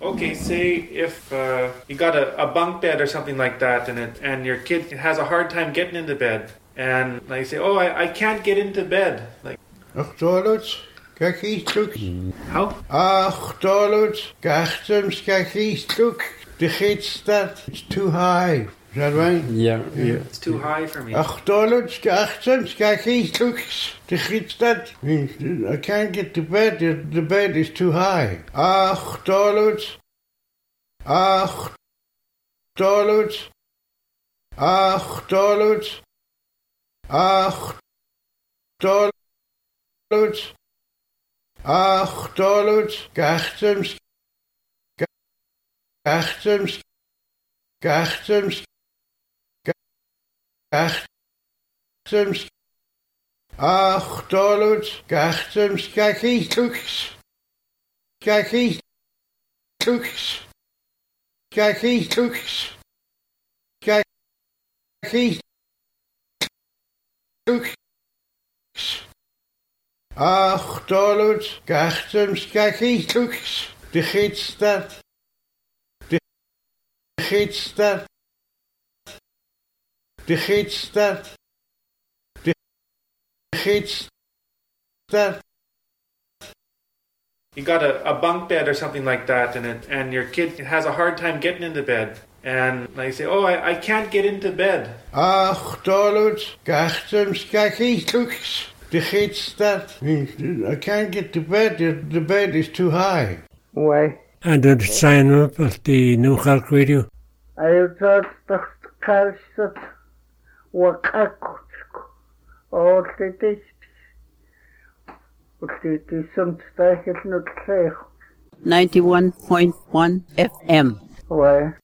Okay, say if you got a bunk bed or something like that, and your kid has a hard time getting into bed, and like say, oh, I can't get into bed. Like, how? The kids that it's too high. Is that right? Yeah. It's too high for me. The kids that I can't get to bed. The bed is too high. $8. $8. $8. $8. $8. Gachtums. $8. Gachtums. The kids that. The kids that. The kids that. The kids that. You got a bunk bed or something like that, and your kid has a hard time getting into bed, and like say, oh, I can't get into bed. $8. The kids that I can't get to bed. The bed is too high. Why? And then sign up at the New Cork Radio. I thought the calcet wakakutsko. All the dish. But it is some style not clear. 91.1 FM. Why?